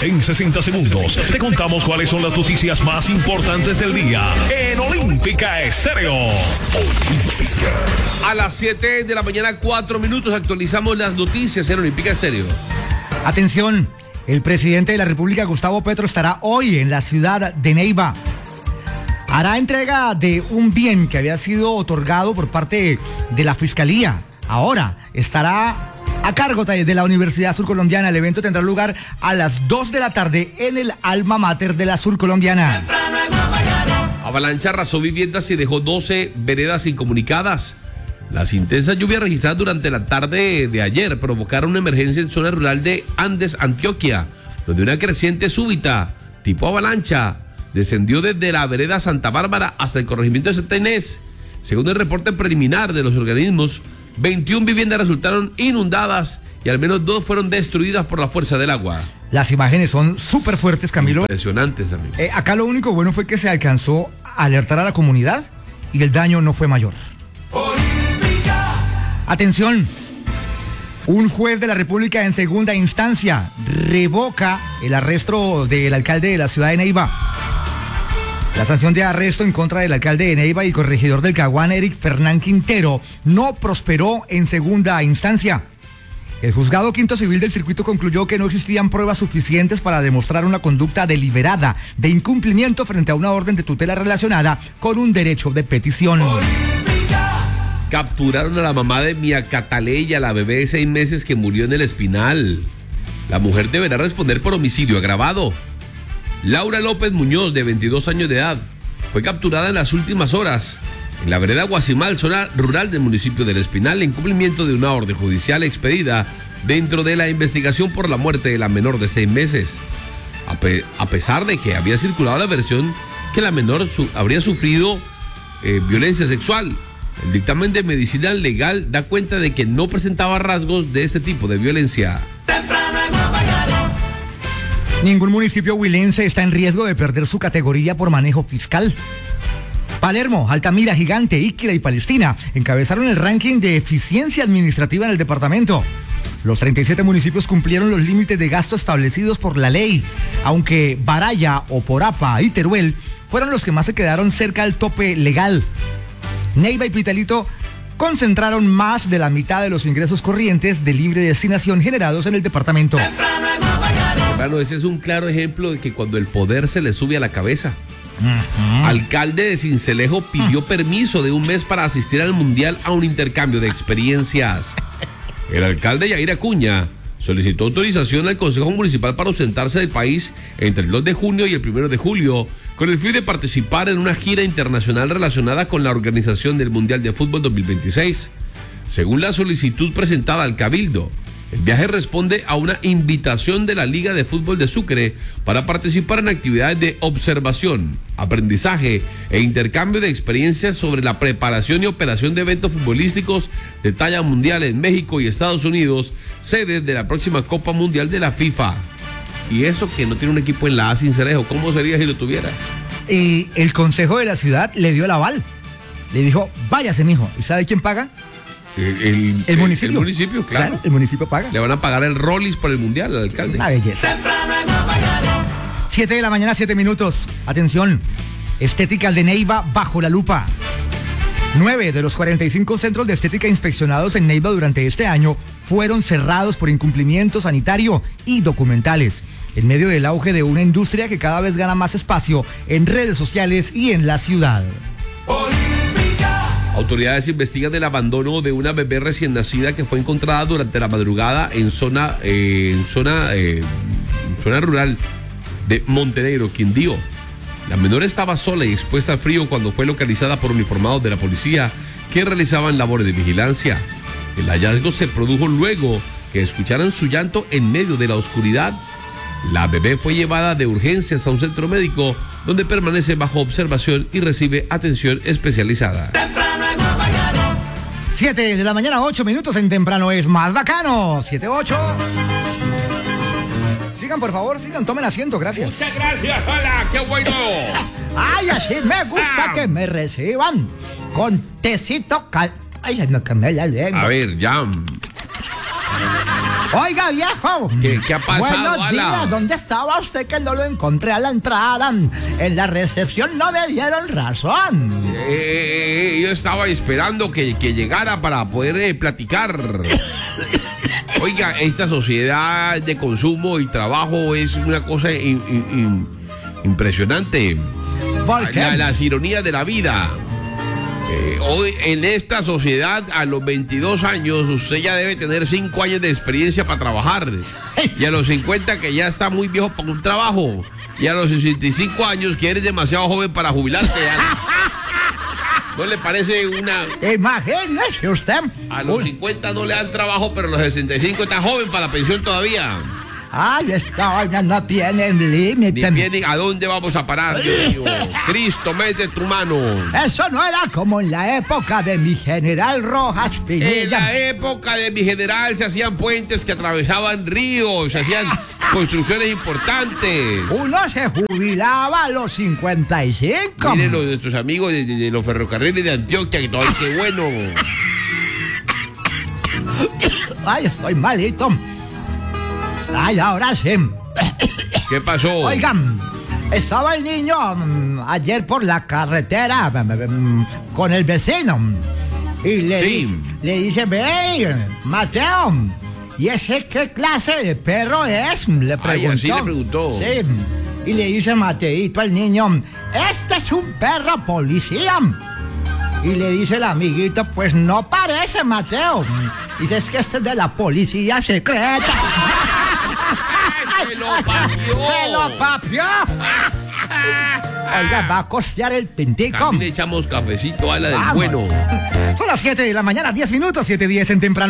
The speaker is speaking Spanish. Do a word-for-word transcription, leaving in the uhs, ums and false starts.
En sesenta segundos te contamos cuáles son las noticias más importantes del día en Olímpica Estéreo. Olímpica. A las siete de la mañana, cuatro minutos, actualizamos las noticias en Olímpica Estéreo. Atención, el presidente de la República, Gustavo Petro, estará hoy en la ciudad de Neiva. Hará entrega de un bien que había sido otorgado por parte de la Fiscalía. Ahora estará a cargo de la Universidad Surcolombiana. El evento tendrá lugar a las dos de la tarde en el alma mater de la Surcolombiana. Avalancha arrasó viviendas y dejó doce veredas incomunicadas. Las intensas lluvias registradas durante la tarde de ayer provocaron una emergencia en zona rural de Andes, Antioquia, donde una creciente súbita, tipo avalancha, descendió desde la vereda Santa Bárbara hasta el corregimiento de Santa Inés. Según el reporte preliminar de los organismos, veintiuna viviendas resultaron inundadas y al menos dos fueron destruidas por la fuerza del agua. Las imágenes son súper fuertes, Camilo. Impresionantes, amigo. Eh, acá lo único bueno fue que se alcanzó a alertar a la comunidad y el daño no fue mayor. ¡Olímpica! Atención, un juez de la República en segunda instancia revoca el arresto del alcalde de la ciudad de Neiva. La sanción de arresto en contra del alcalde de Neiva y corregidor del Caguán, Eric Fernán Quintero, no prosperó en segunda instancia. El juzgado quinto civil del circuito concluyó que no existían pruebas suficientes para demostrar una conducta deliberada de incumplimiento frente a una orden de tutela relacionada con un derecho de petición. Capturaron a la mamá de Mia Cataleya, la bebé de seis meses que murió en el Espinal. La mujer deberá responder por homicidio agravado. Laura López Muñoz, de veintidós años de edad, fue capturada en las últimas horas en la vereda Guasimal, zona rural del municipio del Espinal, en cumplimiento de una orden judicial expedida dentro de la investigación por la muerte de la menor de seis meses. A, pe- a pesar de que había circulado la versión que la menor su- habría sufrido eh, violencia sexual, el dictamen de medicina legal da cuenta de que no presentaba rasgos de este tipo de violencia. Ningún municipio huilense está en riesgo de perder su categoría por manejo fiscal. Palermo, Altamira, Gigante, Iquira y Palestina encabezaron el ranking de eficiencia administrativa en el departamento. Los treinta y siete municipios cumplieron los límites de gasto establecidos por la ley, aunque Baraya, Oporapa y Teruel fueron los que más se quedaron cerca del tope legal. Neiva y Pitalito concentraron más de la mitad de los ingresos corrientes de libre destinación generados en el departamento. Hermano, ese es un claro ejemplo de que cuando el poder se le sube a la cabeza. Uh-huh. Alcalde de Sincelejo pidió uh-huh. permiso de un mes para asistir al Mundial a un intercambio de experiencias. El alcalde Yair Acuña solicitó autorización al Consejo Municipal para ausentarse del país entre el dos de junio y el primero de julio con el fin de participar en una gira internacional relacionada con la organización del Mundial de Fútbol dos mil veintiséis. Según la solicitud presentada al Cabildo, el viaje responde a una invitación de la Liga de Fútbol de Sucre para participar en actividades de observación, aprendizaje e intercambio de experiencias sobre la preparación y operación de eventos futbolísticos de talla mundial en México y Estados Unidos, sedes de la próxima Copa Mundial de la FIFA. Y eso que no tiene un equipo en la A Sincelejo, ¿cómo sería si lo tuviera? Y el Consejo de la Ciudad le dio el aval. Le dijo, váyase, mijo. ¿Y sabe quién paga? El, el, el municipio. El, el municipio, claro. claro. El municipio paga. Le van a pagar el Rollis por el Mundial al alcalde. Una belleza. siete de la mañana, siete minutos. Atención. Estética de Neiva bajo la lupa. Nueve de los cuarenta y cinco centros de estética inspeccionados en Neiva durante este año fueron cerrados por incumplimiento sanitario y documentales, en medio del auge de una industria que cada vez gana más espacio en redes sociales y en la ciudad. Autoridades investigan el abandono de una bebé recién nacida que fue encontrada durante la madrugada en zona, eh, en zona, eh, en zona rural de Montenegro, Quindío. La menor estaba sola y expuesta al frío cuando fue localizada por uniformados de la policía que realizaban labores de vigilancia. El hallazgo se produjo luego que escucharan su llanto en medio de la oscuridad. La bebé fue llevada de urgencias a un centro médico donde permanece bajo observación y recibe atención especializada. siete de la mañana, ocho minutos en Temprano es más bacano. siete ocho. Sigan, por favor, sigan, tomen asiento, gracias. Muchas gracias, hola, qué bueno. Ay, así me gusta ah. que me reciban con tecito cal... Ay, no, que me la lengua. A ver, ya. Oiga, viejo. ¿Qué, qué ha pasado, Buenos Ala? días. ¿Dónde estaba usted que no lo encontré a la entrada? En la recepción no me dieron razón. Eh, yo estaba esperando que, que llegara para poder eh, platicar. Oiga, esta sociedad de consumo y trabajo es una cosa in, in, in, impresionante. ¿Por qué? La, las ironías de la vida. Eh, hoy en esta sociedad a los veintidós años usted ya debe tener cinco años de experiencia para trabajar y a los cincuenta que ya está muy viejo para un trabajo y a los sesenta y cinco años que eres demasiado joven para jubilarte. ¿No le parece una...? Imagínese usted. A los cincuenta no le dan trabajo, pero a los sesenta y cinco está joven para la pensión todavía. Ay, esta vaina no tiene límite. Ni tiene, ¿a dónde vamos a parar, Dios mío? Cristo, mete tu mano. Eso no era como en la época de mi general Rojas En Pinilla. la época de mi general se hacían puentes que atravesaban ríos, se hacían construcciones importantes. Uno se jubilaba a los cincuenta y cinco. Miren los, nuestros amigos de, de- de los ferrocarriles de Antioquia, que todo, qué bueno. Ay, estoy malito. Ay, ahora sí. ¿Qué pasó? Oigan, estaba el niño mm, ayer por la carretera mm, mm, con el vecino y le, Sí. dice, le dice, ve, Mateo, ¿y ese qué clase de perro es? Le preguntó. Ay, así le preguntó. Sí, y le dice Mateito al niño, este es un perro policía. Y le dice el amiguito, pues no parece, Mateo. Dice, es que este es de la policía secreta. ¡Se lo papió! ¡Se lo papió! Oiga, va a costear el tintico. También le echamos cafecito a la del Vamos. bueno. Son las siete de la mañana, diez minutos, siete diez en temprano.